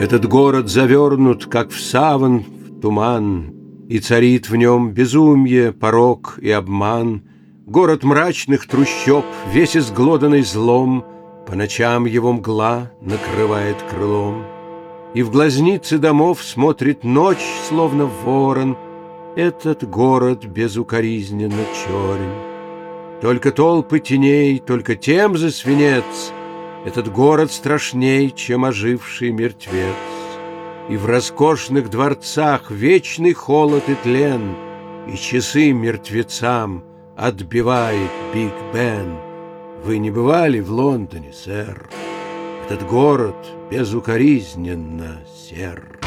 Этот город завернут, как в саван, в туман, и царит в нем безумие, порок и обман. Город мрачных трущоб, весь изглоданный злом, по ночам его мгла накрывает крылом. И в глазницы домов смотрит ночь, словно ворон. Этот город безукоризненно черен. Только толпы теней, только темзы свинец. Этот город страшней, чем оживший мертвец. И в роскошных дворцах вечный холод и тлен, и часы мертвецам отбивает Биг Бен. Вы не бывали в Лондоне, сэр? Этот город безукоризненно сер.